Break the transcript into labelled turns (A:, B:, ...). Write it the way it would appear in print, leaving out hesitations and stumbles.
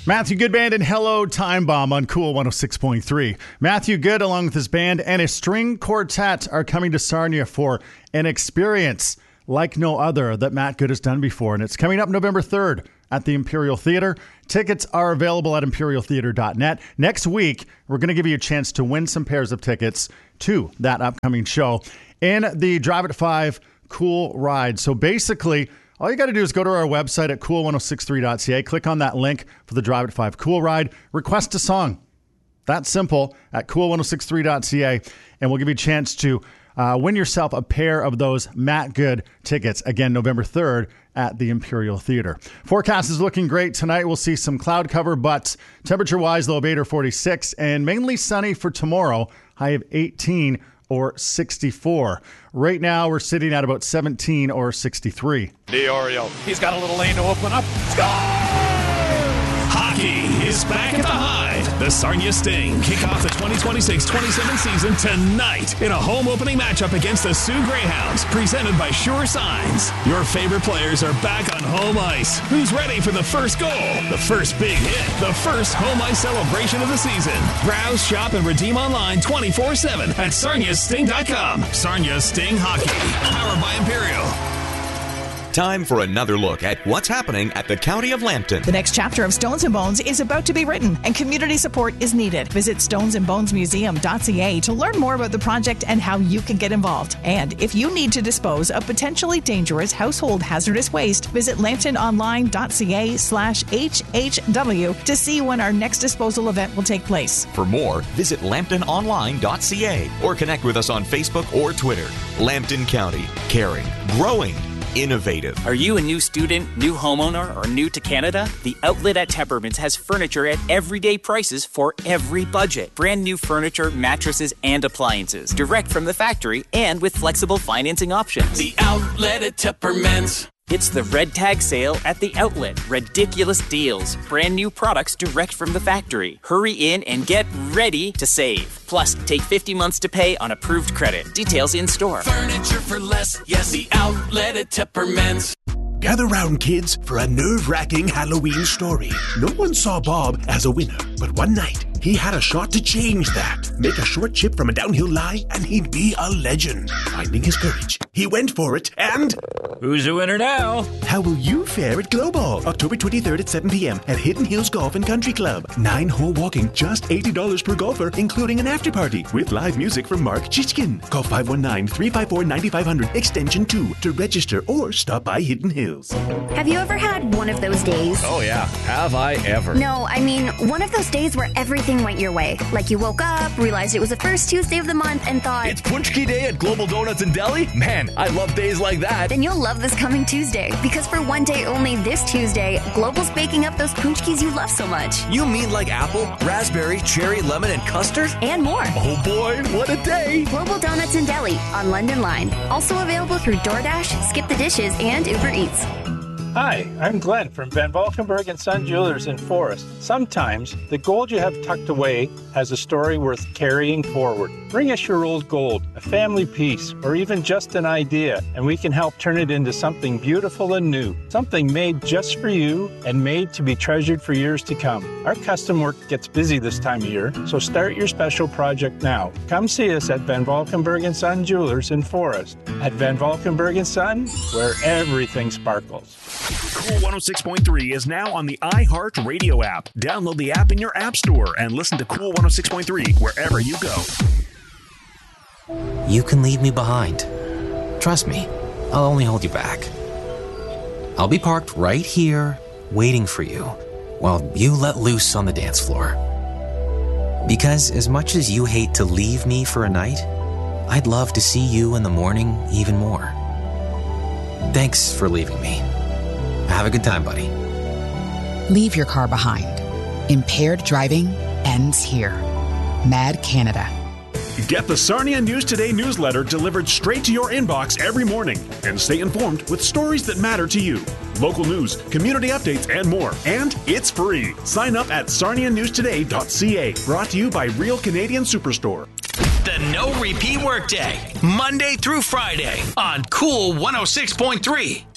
A: Matthew Good Band and Hello Time Bomb on Cool 106.3. Matthew Good, along with his band and his string quartet, are coming to Sarnia for an experience like no other that Matt Good has done before. And it's coming up November 3rd at the Imperial Theatre. Tickets are available at imperialtheatre.net. Next week, we're going to give you a chance to win some pairs of tickets to that upcoming show in the Drive at 5 Cool Ride. So basically, all you got to do is go to our website at cool1063.ca, click on that link for the Drive at 5 Cool Ride, request a song. That's simple at cool1063.ca, and we'll give you a chance to win yourself a pair of those Matt Good tickets. Again, November 3rd at the Imperial Theatre. Forecast is looking great tonight. We'll see some cloud cover, but temperature-wise, low of 8 or 46, and mainly sunny for tomorrow, high of 18 or 64. Right now, we're sitting at about 17 or 63.
B: DiOrio. He's got a little lane to open up. Score!
C: Hockey is back at the Hive. The Sarnia Sting kick off the 2026-27 season tonight in a home opening matchup against the Sioux Greyhounds, presented by Sure Signs. Your favorite players are back on home ice. Who's ready for the first goal, the first big hit, the first home ice celebration of the season? Browse, shop, and redeem online 24/7 at sarniasting.com. Sarnia Sting Hockey, powered by Imperial.
D: Time for another look at what's happening at the County of Lambton.
E: The next chapter of Stones and Bones is about to be written, and community support is needed. Visit stonesandbonesmuseum.ca to learn more about the project and how you can get involved. And if you need to dispose of potentially dangerous household hazardous waste, visit lambtononline.ca/HHW to see when our next disposal event will take place.
D: For more, visit lambtononline.ca or connect with us on Facebook or Twitter. Lambton County, caring, growing, innovative.
F: Are you a new student, new homeowner, or new to Canada? The Outlet at Tepperman's has furniture at everyday prices for every budget. Brand new furniture, mattresses, and appliances. Direct from the factory and with flexible financing options.
C: The Outlet at Tepperman's.
F: It's the Red Tag Sale at the Outlet. Ridiculous deals. Brand new products direct from the factory. Hurry in and get ready to save. Plus, take 50 months to pay on approved credit. Details in store.
C: Furniture for less. Yes, the Outlet at Tepperman's.
G: Gather round, kids, for a nerve-wracking Halloween story. No one saw Bob as a winner, but one night, he had a shot to change that. Make a short chip from a downhill lie, and he'd be a legend. Finding his courage, he went for it, and...
H: Who's the winner now?
G: How will you fare at Global? October 23rd at 7 p.m. at Hidden Hills Golf and Country Club. 9-hole walking, just $80 per golfer, including an after-party, with live music from Mark Chichkin. Call 519-354-9500, extension 2, to register or stop by Hidden Hills.
I: Have you ever had one of those days?
H: Oh yeah, have I ever?
I: No, I mean, one of those days where everything went your way. Like you woke up, realized it was the first Tuesday of the month, and thought,
H: it's Punchki Day at Global Donuts and Deli? Man, I love days like that.
I: Then you'll love this coming Tuesday, because for one day only this Tuesday, Global's baking up those punchkis you love so much.
H: You mean like apple, raspberry, cherry, lemon, and custard?
I: And more.
H: Oh boy, what a day!
I: Global Donuts and Deli on London Line. Also available through DoorDash, Skip the Dishes, and Uber Eats.
J: Hi, I'm Glenn from Van Valkenburg & Son Jewelers in Forest. Sometimes the gold you have tucked away has a story worth carrying forward. Bring us your old gold, a family piece, or even just an idea, and we can help turn it into something beautiful and new. Something made just for you and made to be treasured for years to come. Our custom work gets busy this time of year, so start your special project now. Come see us at Van Valkenburg & Son Jewelers in Forest. At Van Valkenburg & Son, where everything sparkles.
C: Cool 106.3 is now on the iHeart Radio app. Download the app in your app store and listen to Cool 106.3 wherever you go.
K: You can leave me behind. Trust me, I'll only hold you back. I'll be parked right here, waiting for you, while you let loose on the dance floor. Because as much as you hate to leave me for a night, I'd love to see you in the morning even more. Thanks for leaving me. Have a good time, buddy.
L: Leave your car behind. Impaired driving ends here. Mad Canada.
C: Get the Sarnia News Today newsletter delivered straight to your inbox every morning and stay informed with stories that matter to you. Local news, community updates, and more. And it's free. Sign up at sarnianewstoday.ca. Brought to you by Real Canadian Superstore.
M: The No Repeat Workday, Monday through Friday on Cool 106.3.